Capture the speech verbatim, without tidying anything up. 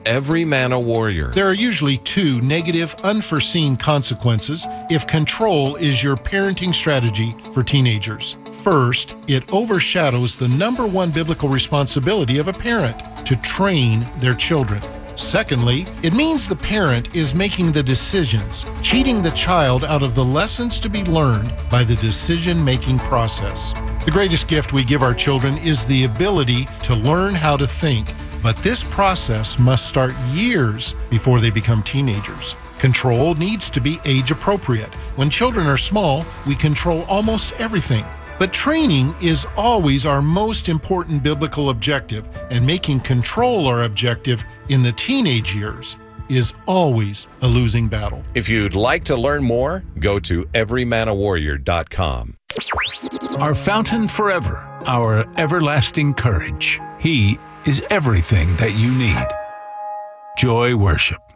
Every Man a Warrior. There are usually two negative, unforeseen consequences if control is your parenting strategy for teenagers. First, it overshadows the number one biblical responsibility of a parent, to train their children. Secondly, it means the parent is making the decisions, cheating the child out of the lessons to be learned by the decision-making process. The greatest gift we give our children is the ability to learn how to think, but this process must start years before they become teenagers. Control needs to be age-appropriate. When children are small, we control almost everything. But training is always our most important biblical objective, and making control our objective in the teenage years is always a losing battle. If you'd like to learn more, go to every man a warrior dot com. Our fountain forever, our everlasting courage. He is everything that you need. Joy Worship.